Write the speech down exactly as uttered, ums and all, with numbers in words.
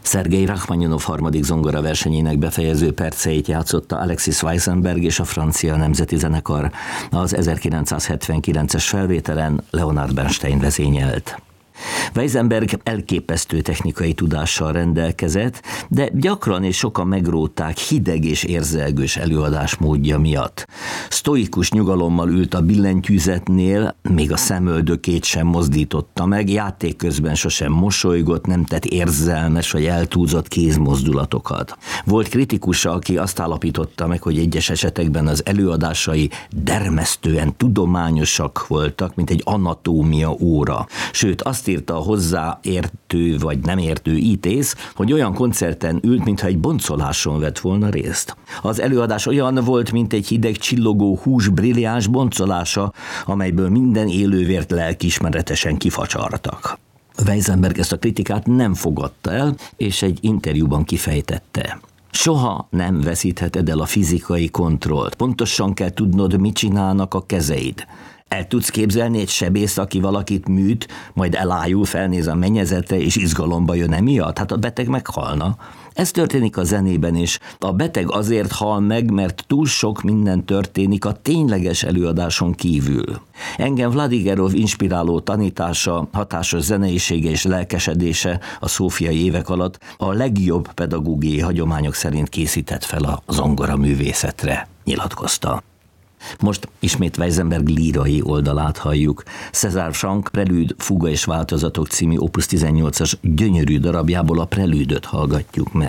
Szergej Rachmaninov harmadik zongora versenyének befejező perceit játszotta Alexis Weissenberg és a francia nemzeti zenekar. Az ezerkilencszázhetvenkilences felvételen Leonard Bernstein vezényelt. Weissenberg elképesztő technikai tudással rendelkezett, de gyakran és sokan megrótták hideg és érzelgős előadásmódja miatt. Sztoikus nyugalommal ült a billentyűzetnél, még a szemöldökét sem mozdította meg, játék közben sosem mosolygott, nem tett érzelmes vagy eltúlzott kézmozdulatokat. Volt kritikusa, aki azt állapította meg, hogy egyes esetekben az előadásai dermesztően tudományosak voltak, mint egy anatómia óra. Sőt, azt írta a hozzáértő vagy nem értő ítész, hogy olyan koncerten ült, mintha egy boncoláson vett volna részt. Az előadás olyan volt, mint egy hideg csillogó hús brilliáns boncolása, amelyből minden élővért lelkiismeretesen kifacsartak. Weissenberg ezt a kritikát nem fogadta el, és egy interjúban kifejtette: soha nem veszítheted el a fizikai kontrollt. Pontosan kell tudnod, mit csinálnak a kezeid. El tudsz képzelni egy sebész, aki valakit műt, majd elájul, felnéz a mennyezetre, és izgalomba jön emiatt? Hát a beteg meghalna. Ez történik a zenében is. A beteg azért hal meg, mert túl sok minden történik a tényleges előadáson kívül. Engem Vladigerov inspiráló tanítása, hatásos zeneisége és lelkesedése a szófiai évek alatt a legjobb pedagógiai hagyományok szerint készített fel a zongora művészetre, nyilatkozta. Most ismét Weissenberg lírai oldalát halljuk. César Franck Prelüd, Fuga és változatok című opus tizennyolcas gyönyörű darabjából a prelűdöt hallgatjuk meg.